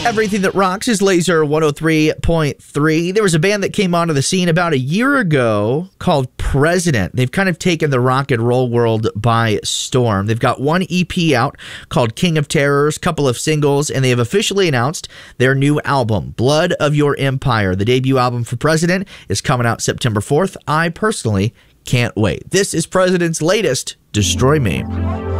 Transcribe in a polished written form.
Everything that rocks is Laser 103.3. There was a band that came onto the scene about a year ago called President. They've kind of taken the rock and roll world by storm. They've got one EP out called King of Terrors, couple of singles, and they have officially announced their new album, Blood of Your Empire. The debut album for President is coming out September 4th. I personally can't wait. This is President's latest, Destroy Me.